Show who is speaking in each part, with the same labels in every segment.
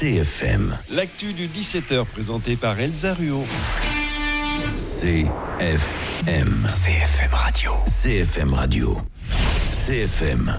Speaker 1: CFM.
Speaker 2: L'actu du 17h présenté par Elsa Ruot.
Speaker 1: CFM.
Speaker 3: CFM Radio.
Speaker 1: CFM Radio. CFM.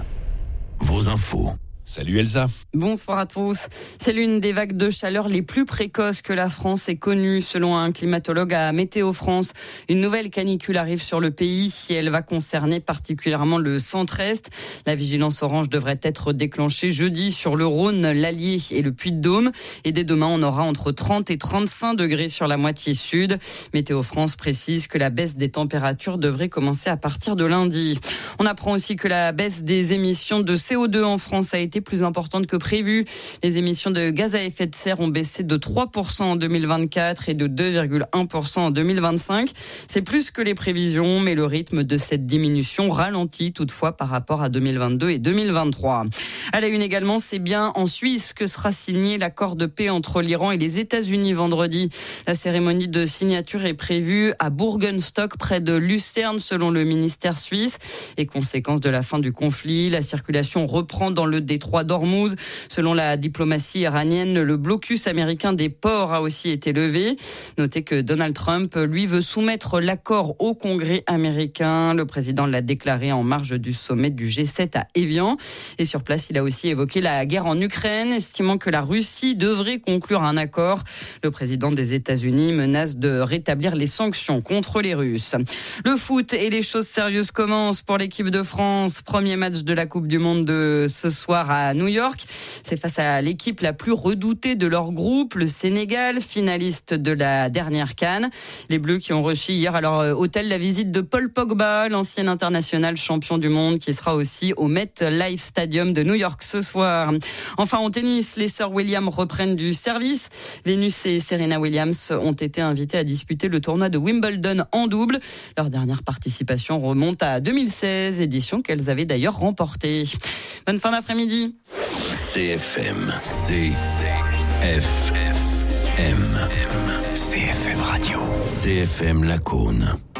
Speaker 1: Vos infos.
Speaker 2: Salut Elsa.
Speaker 4: Bonsoir à tous. C'est l'une des vagues de chaleur les plus précoces que la France ait connues. Selon un climatologue à Météo France, une nouvelle canicule arrive sur le pays et elle va concerner particulièrement le centre-est. La vigilance orange devrait être déclenchée jeudi sur le Rhône, l'Allier et le Puy-de-Dôme. Et dès demain, on aura entre 30 et 35 degrés sur la moitié sud. Météo France précise que la baisse des températures devrait commencer à partir de lundi. On apprend aussi que la baisse des émissions de CO2 en France a été plus importante que prévu. Les émissions de gaz à effet de serre ont baissé de 3% en 2024 et de 2,1% en 2025. C'est plus que les prévisions, mais le rythme de cette diminution ralentit toutefois par rapport à 2022 et 2023. À la une également, c'est bien en Suisse que sera signé l'accord de paix entre l'Iran et les États-Unis vendredi. La cérémonie de signature est prévue à Burgenstock, près de Lucerne, selon le ministère suisse. Et conséquence de la fin du conflit, la circulation reprend dans le détroit d'Ormuz. Selon la diplomatie iranienne, le blocus américain des ports a aussi été levé. Notez que Donald Trump, lui, veut soumettre l'accord au Congrès américain. Le président l'a déclaré en marge du sommet du G7 à Évian. Et sur place, il a aussi évoqué la guerre en Ukraine, estimant que la Russie devrait conclure un accord. Le président des États-Unis menace de rétablir les sanctions contre les Russes. Le foot et les choses sérieuses commencent pour l'équipe de France. Premier match de la Coupe du Monde de ce soir à New York. C'est face à l'équipe la plus redoutée de leur groupe, le Sénégal, finaliste de la dernière CAN. Les Bleus qui ont reçu hier à leur hôtel la visite de Paul Pogba, l'ancien international champion du monde, qui sera aussi au MetLife Stadium de New York ce soir. Enfin, en tennis, les sœurs Williams reprennent du service. Venus et Serena Williams ont été invitées à disputer le tournoi de Wimbledon en double. Leur dernière participation remonte à 2016, édition qu'elles avaient d'ailleurs remportée. Bonne fin d'après-midi.
Speaker 1: CFM. CFM.
Speaker 3: CFM Radio.
Speaker 1: CFM Lacaune.